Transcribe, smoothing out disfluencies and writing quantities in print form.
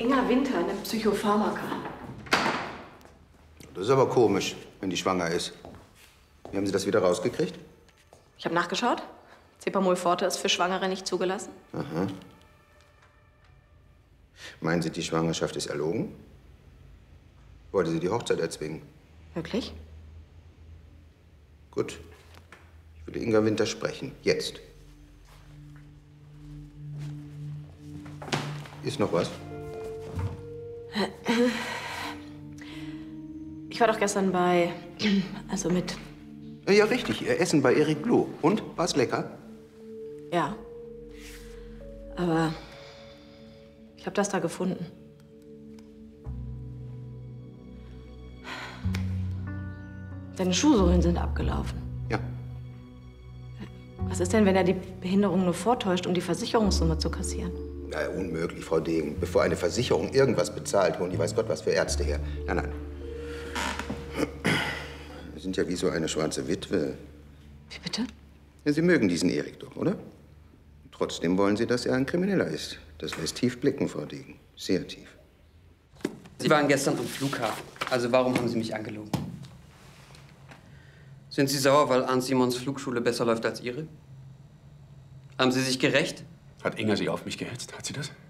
Inga Winter nimmt Psychopharmaka. Das ist aber komisch, wenn die schwanger ist. Wie haben Sie das wieder rausgekriegt? Ich habe nachgeschaut. Cepamol Forte ist für Schwangere nicht zugelassen. Aha. Meinen Sie, die Schwangerschaft ist erlogen? Wollte sie die Hochzeit erzwingen? Wirklich? Gut. Ich will Inga Winter sprechen. Jetzt. Ist noch was? Ich war doch gestern also mit. Ja, richtig. Ihr Essen bei Erik Blue. Und? War's lecker? Ja. Aber ich habe das da gefunden. Deine Schuhsohlen sind abgelaufen. Ja. Was ist denn, wenn er die Behinderung nur vortäuscht, um die Versicherungssumme zu kassieren? Na, unmöglich, Frau Degen. Bevor eine Versicherung irgendwas bezahlt, holen die weiß Gott was für Ärzte her. Nein, nein. Wir sind ja wie so eine schwarze Witwe. Wie bitte? Ja, Sie mögen diesen Erik doch, oder? Trotzdem wollen Sie, dass er ein Krimineller ist. Das lässt tief blicken, Frau Degen. Sehr tief. Sie waren gestern am Flughafen. Also warum haben Sie mich angelogen? Sind Sie sauer, weil Arndt Simons Flugschule besser läuft als Ihre? Haben Sie sich gerecht? Hat Inga Sie auf mich gehetzt? Hat sie das?